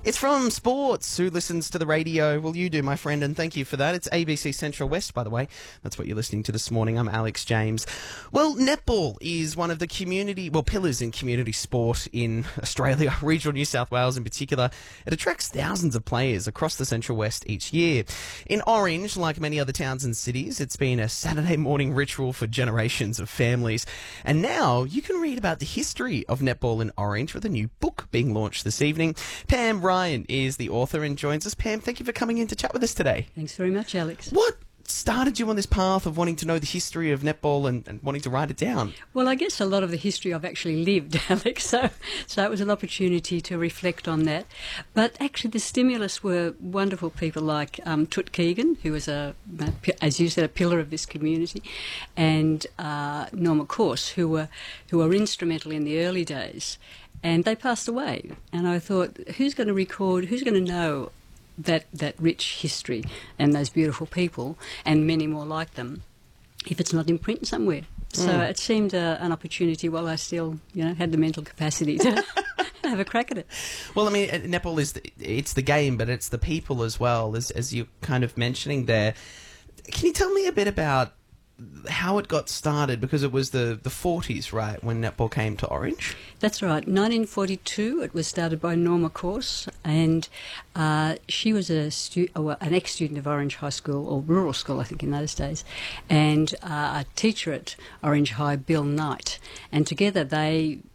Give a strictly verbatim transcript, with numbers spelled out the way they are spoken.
It's from Sports. Who listens to the radio? Well, you do, my friend, and thank you for that. It's A B C Central West, by the way. That's what you're listening to this morning. I'm Alex James. Well, netball is one of the community, well, pillars in community sport in Australia, regional New South Wales in particular. It attracts thousands of players across the Central West each year. In Orange, like many other towns and cities, it's been a Saturday morning ritual for generations of families. And now you can read about the history of netball in Orange with a new book being launched this evening. Pam Ryan is the author and joins us. Pam, thank you for coming in to chat with us today. Thanks very much, Alex. What started you on this path of wanting to know the history of netball and, and wanting to write it down? Well, I guess a lot of the history I've actually lived, Alex, so so it was an opportunity to reflect on that. But actually the stimulus were wonderful people like um, Tut Keegan, who was, a, a, as you said, a pillar of this community, and uh, Norma Course, who were, who were instrumental in the early days. And they passed away. And I thought, who's going to record, who's going to know that that rich history and those beautiful people and many more like them if it's not in print somewhere? So mm. it seemed uh, an opportunity while I still, you know, had the mental capacity to have a crack at it. Well, I mean, netball is the, it's the game, but it's the people as well, as as you're kind of mentioning there. Can you tell me a bit about how it got started? Because it was the, the forties, right, when netball came to Orange? That's right. nineteen forty-two, it was started by Norma Course, and uh, she was a stu- oh, an ex-student of Orange High School, or rural school, I think, in those days, and uh, a teacher at Orange High, Bill Knight. And together they